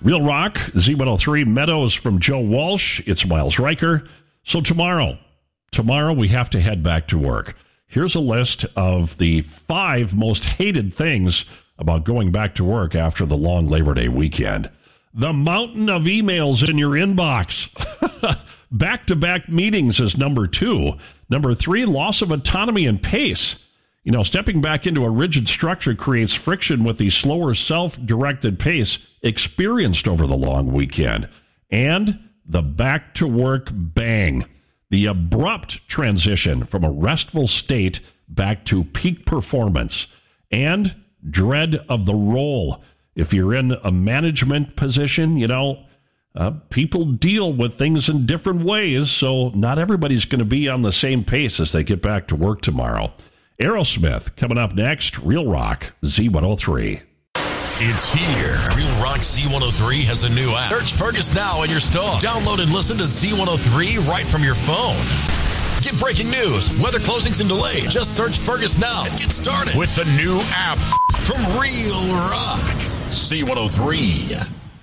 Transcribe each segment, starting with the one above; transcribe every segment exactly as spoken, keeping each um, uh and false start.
Real Rock, Z one oh three, Meadows from Joe Walsh. It's Miles Riker. So tomorrow, tomorrow we have to head back to work. Here's a list of the five most hated things about going back to work after the long Labor Day weekend. The mountain of emails in your inbox. Back-to-back meetings is number two. Number three, loss of autonomy and pace. You know, stepping back into a rigid structure creates friction with the slower self-directed pace experienced over the long weekend. And the back-to-work bang, the abrupt transition from a restful state back to peak performance. And dread of the role. If you're in a management position, you know, uh, people deal with things in different ways, so not everybody's going to be on the same pace as they get back to work tomorrow. Aerosmith coming up next. Real Rock Z one oh three. It's here. Real Rock Z one oh three has a new app. Search Fergus now in your store. Download and listen to Z one oh three right from your phone. Get breaking news, weather closings and delays. Just search Fergus now and get started with the new app from Real Rock Z one oh three.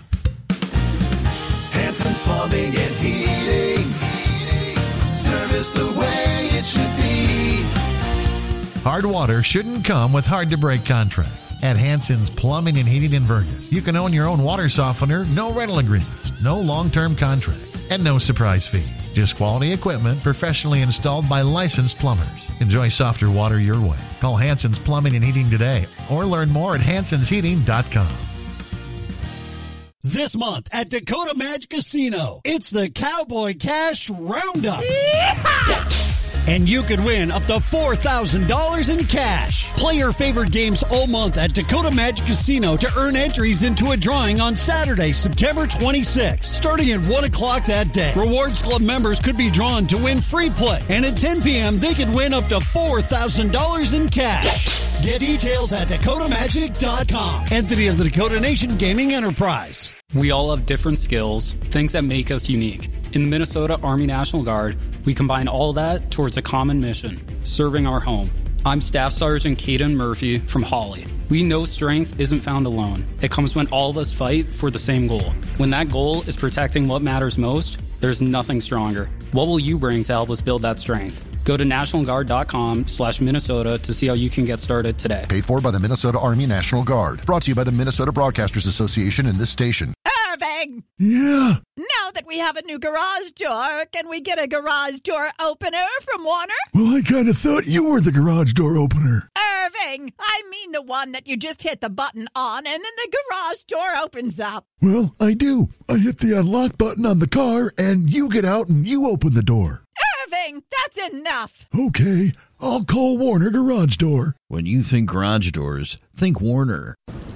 Hanson's Plumbing and Heating. Service the way it should be. Hard water shouldn't come with hard-to-break contracts. At Hanson's Plumbing and Heating in Vergas, you can own your own water softener, no rental agreements, no long-term contract, and no surprise fees. Just quality equipment professionally installed by licensed plumbers. Enjoy softer water your way. Call Hanson's Plumbing and Heating today or learn more at hansons heating dot com. This month at Dakota Magic Casino, it's the Cowboy Cash Roundup. Yeehaw! And you could win up to four thousand dollars in cash. Play your favorite games all month at Dakota Magic Casino to earn entries into a drawing on Saturday, September twenty-sixth. Starting at one o'clock that day, Rewards Club members could be drawn to win free play. And at ten p.m., they could win up to four thousand dollars in cash. Get details at dakota magic dot com. Entity of the Dakota Nation Gaming Enterprise. We all have different skills, things that make us unique. In the Minnesota Army National Guard, we combine all that towards a common mission, serving our home. I'm Staff Sergeant Caden Murphy from Hawley. We know strength isn't found alone. It comes when all of us fight for the same goal. When that goal is protecting what matters most, there's nothing stronger. What will you bring to help us build that strength? Go to national guard dot com slash Minnesota to see how you can get started today. Paid for by the Minnesota Army National Guard. Brought to you by the Minnesota Broadcasters Association and this station. Irving! Yeah? Now that we have a new garage door, can we get a garage door opener from Warner? Well, I kind of thought you were the garage door opener. Irving! I mean the one that you just hit the button on and then the garage door opens up. Well, I do. I hit the unlock button on the car and you get out and you open the door. Irving, that's enough. Okay, I'll call Warner Garage Door. When you think garage doors, think Warner.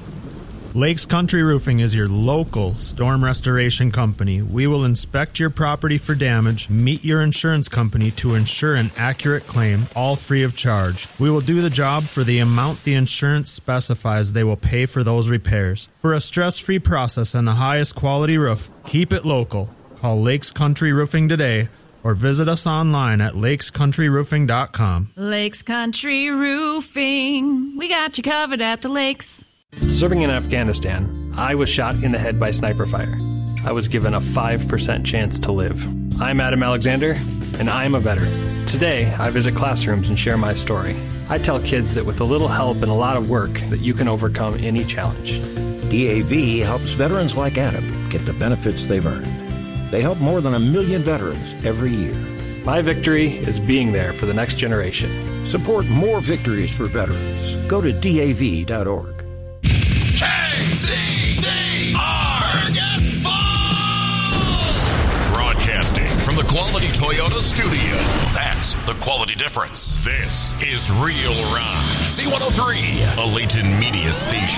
Lakes Country Roofing is your local storm restoration company. We will inspect your property for damage, meet your insurance company to ensure an accurate claim, all free of charge. We will do the job for the amount the insurance specifies they will pay for those repairs. For a stress-free process and the highest quality roof, keep it local. Call Lakes Country Roofing today or visit us online at lakes country roofing dot com. Lakes Country Roofing. We got you covered at the lakes. Serving in Afghanistan, I was shot in the head by sniper fire. I was given a five percent chance to live. I'm Adam Alexander, and I'm a veteran. Today, I visit classrooms and share my story. I tell kids that with a little help and a lot of work, that you can overcome any challenge. D A V helps veterans like Adam get the benefits they've earned. They help more than a million veterans every year. My victory is being there for the next generation. Support more victories for veterans. Go to D A V dot org. K C C R Fergus Falls! Broadcasting from the Quality Toyota Studio. That's the quality difference. This is Real Rock Z one oh three, a Layton Media station.